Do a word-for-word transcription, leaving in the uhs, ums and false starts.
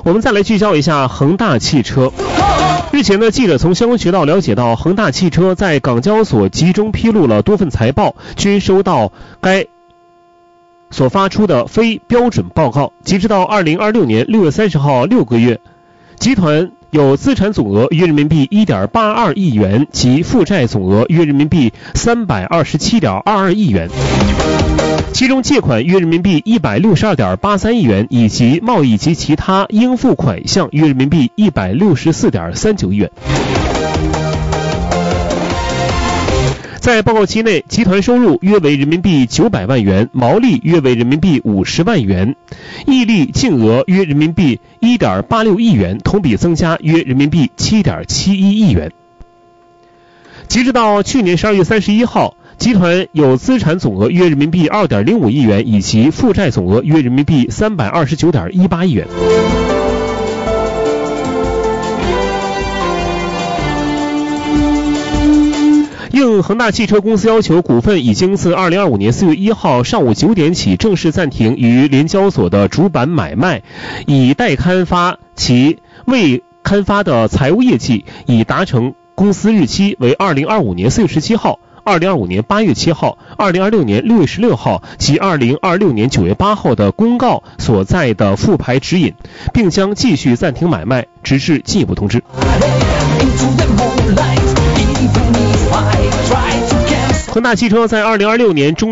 我们再来聚焦一下恒大汽车。日前呢，记者从相关渠道了解到，恒大汽车在港交所集中披露了多份财报，均收到该所发出的非标准报告。截止到二零二六年六月三十号六个月，集团有资产总额约人民币 一点八二亿元及负债总额约人民币 三百二十七点二二亿元，其中借款约人民币 一百六十二点八三亿元，以及贸易及其他应付款项约人民币 一百六十四点三九亿元。在报告期内，集团收入约为人民币九百万元，毛利约为人民币五十万元，溢利净额约人民币 一点八六亿元，同比增加约人民币 七点七一亿元。截止到去年十二月三十一号，集团有资产总额约人民币 二点零五亿元，以及负债总额约人民币 三百二十九点一八亿元。应恒大汽车公司要求，股份已经自二零二五年四月一号上午九点起正式暂停于联交所的主板买卖，以待刊发其未刊发的财务业绩，已达成公司日期为二零二五年四月十七号、二零二五年八月七号、二零二六年六月十六号及二零二六年九月八号的公告所在的复牌指引，并将继续暂停买卖，直至进一步通知。恒大汽车在二零二六年中